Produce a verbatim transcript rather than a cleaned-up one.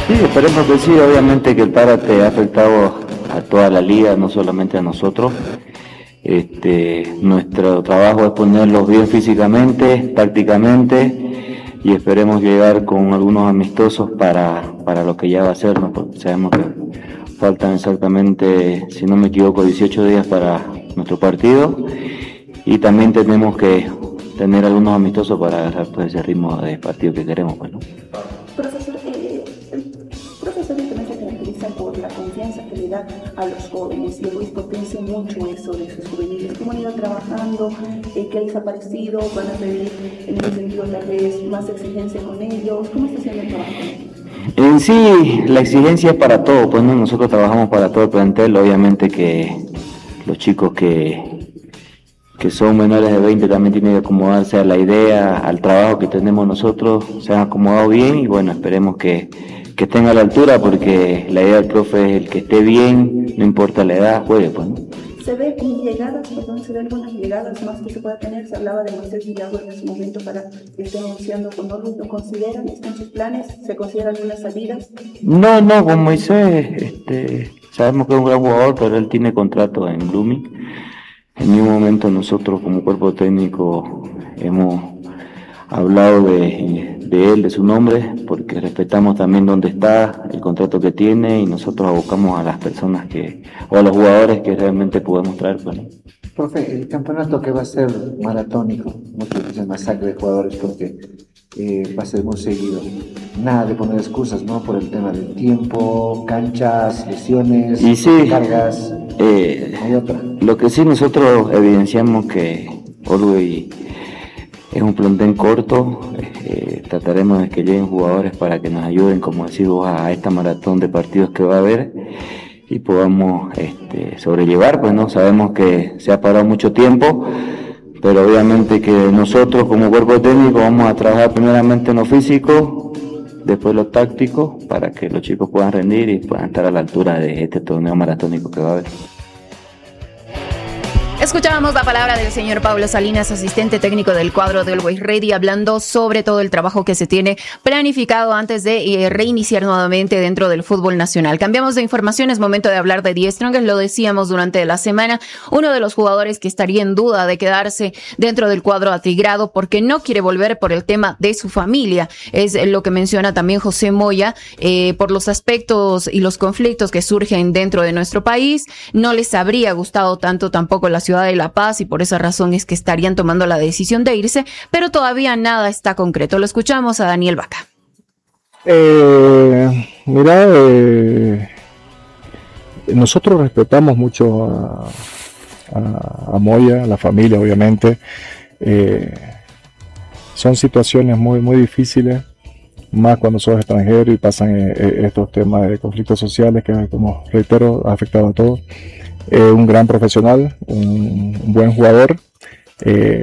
Sí, esperemos que sí, obviamente que el párate ha afectado a toda la liga, no solamente a nosotros. Este, nuestro trabajo es ponerlos bien físicamente, tácticamente, y esperemos llegar con algunos amistosos para, para lo que ya va a ser, ¿no? Porque sabemos que faltan exactamente, si no me equivoco, dieciocho días para nuestro partido, y también tenemos que tener algunos amistosos para agarrar pues, ese ritmo de partido que queremos, pues, ¿no? Profesor, eh, el profesor también se caracteriza por la confianza que le da a los jóvenes, y el Luis potencia mucho eso de sus juveniles. ¿Cómo han ido trabajando? Eh, ¿Qué les ha parecido? ¿Van a pedir en ese sentido tal vez más exigencia con ellos? ¿Cómo está haciendo el trabajo? En sí, la exigencia es para todo, pues ¿no? Nosotros trabajamos para todo el plantel, obviamente que los chicos que, que son menores de veinte también tienen que acomodarse a la idea, al trabajo que tenemos nosotros, se han acomodado bien y bueno, esperemos que, que estén a la altura porque la idea del profe es el que esté bien, no importa la edad, juegue, pues, ¿no? Se ve llegadas, perdón, se ven algunas llegadas más que se pueda tener. Se hablaba de Moisés Villarro en ese momento para que esté anunciando con Orlando. ¿Lo consideran? ¿Están sus planes? ¿Se consideran unas salidas? No, no, con Moisés, este, sabemos que es un gran jugador, pero él tiene contrato en Blooming. En ningún momento nosotros como cuerpo técnico hemos hablado de, de él, de su nombre, porque respetamos también dónde está, el contrato que tiene y nosotros abocamos a las personas que, o a los jugadores que realmente podemos traer. Pues, ¿no? Profe, el campeonato que va a ser maratónico, no quiero que sea masacre de jugadores porque eh, va a ser muy seguido. Nada de poner excusas, ¿no? Por el tema del tiempo, canchas, lesiones, y sí, cargas. Eh, hay otra. Lo que sí nosotros evidenciamos que Orwell es un plantel corto, eh, trataremos de que lleguen jugadores para que nos ayuden, como decimos, a esta maratón de partidos que va a haber y podamos este, sobrellevar, pues no sabemos que se ha parado mucho tiempo, pero obviamente que nosotros como cuerpo técnico vamos a trabajar primeramente en lo físico, después lo táctico, para que los chicos puedan rendir y puedan estar a la altura de este torneo maratónico que va a haber. Escuchábamos la palabra del señor Pablo Salinas, asistente técnico del cuadro de Always Ready, hablando sobre todo el trabajo que se tiene planificado antes de eh, reiniciar nuevamente dentro del fútbol nacional. Cambiamos de información, es momento de hablar de Die Strongest, lo decíamos durante la semana, uno de los jugadores que estaría en duda de quedarse dentro del cuadro atigrado porque no quiere volver por el tema de su familia, es lo que menciona también José Moya, eh, por los aspectos y los conflictos que surgen dentro de nuestro país, no les habría gustado tanto tampoco la ciudad de La Paz y por esa razón es que estarían tomando la decisión de irse, pero todavía nada está concreto. Lo escuchamos a Daniel Vaca. Eh, mira, eh, nosotros respetamos mucho a, a, a Moya, a la familia, obviamente. Eh, son situaciones muy, muy difíciles, más cuando sos extranjero y pasan eh, estos temas de conflictos sociales que, como reitero, ha afectado a todos. Eh, un gran profesional, un, un buen jugador, eh,